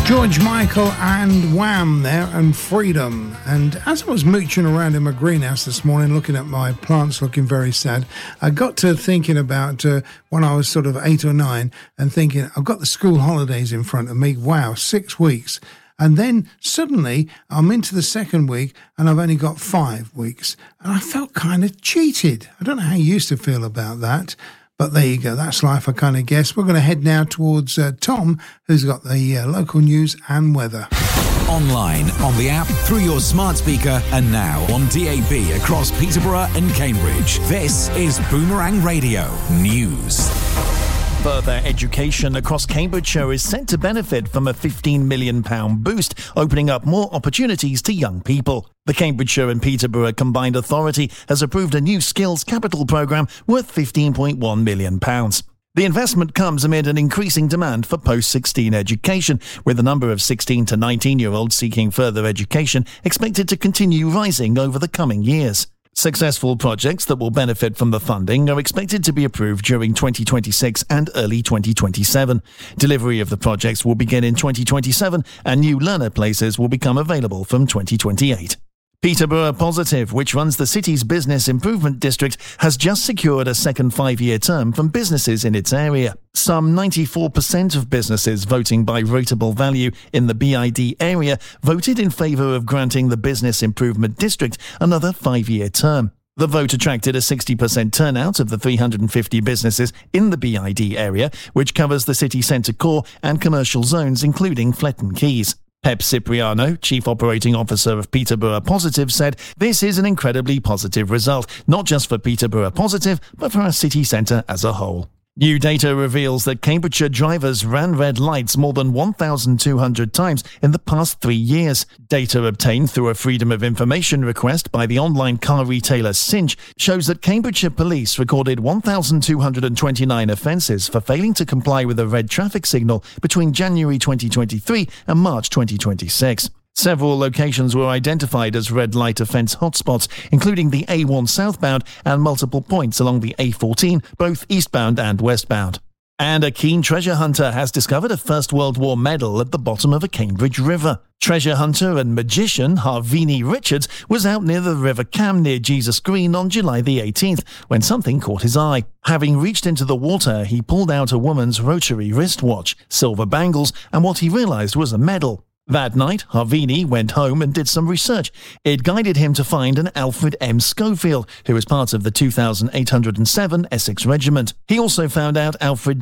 George Michael and Wham there, and Freedom. And as I was mooching around in my greenhouse this morning, looking at my plants looking very sad, I got to thinking about when I was sort of 8 or 9 and thinking, I've got the school holidays in front of me. Wow, 6 weeks. And then suddenly I'm into the second week and I've only got 5 weeks. And I felt kind of cheated. I don't know how you used to feel about that. But there you go, that's life, I kind of guess. We're going to head now towards Tom, who's got the local news and weather. Online, on the app, through your smart speaker, and now on DAB across Peterborough and Cambridge. This is Boomerang Radio News. Further education across Cambridgeshire is set to benefit from a £15 million boost, opening up more opportunities to young people. The Cambridgeshire and Peterborough Combined Authority has approved a new skills capital programme worth £15.1 million. The investment comes amid an increasing demand for post-16 education, with the number of 16 to 19-year-olds seeking further education expected to continue rising over the coming years. Successful projects that will benefit from the funding are expected to be approved during 2026 and early 2027. Delivery of the projects will begin in 2027 and new learner places will become available from 2028. Peterborough Positive, which runs the city's business improvement district, has just secured a second 5-year term from businesses in its area. Some 94% of businesses voting by rateable value in the BID area voted in favour of granting the business improvement district another 5-year term. The vote attracted a 60% turnout of the 350 businesses in the BID area, which covers the city centre core and commercial zones, including Fletton Quays. Pep Cipriano, Chief Operating Officer of Peterborough Positive, said, "This is an incredibly positive result, not just for Peterborough Positive, but for our city centre as a whole." New data reveals that Cambridgeshire drivers ran red lights more than 1,200 times in the past 3 years. Data obtained through a Freedom of Information request by the online car retailer Cinch shows that Cambridgeshire Police recorded 1,229 offences for failing to comply with a red traffic signal between January 2023 and March 2026. Several locations were identified as red light offence hotspots, including the A1 southbound and multiple points along the A14, both eastbound and westbound. And a keen treasure hunter has discovered a First World War medal at the bottom of a Cambridge river. Treasure hunter and magician Harvini Richards was out near the River Cam near Jesus Green on July the 18th when something caught his eye. Having reached into the water, he pulled out a woman's rotary wristwatch, silver bangles, and what he realised was a medal. That night, Harvini went home and did some research. It guided him to find an Alfred M. Schofield, who was part of the 2807 Essex Regiment. He also found out Alfred